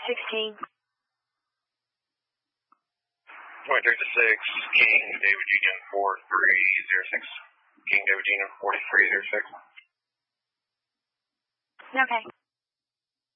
16. 23 to 6, King David Union 4306. King David Union 4306. Okay.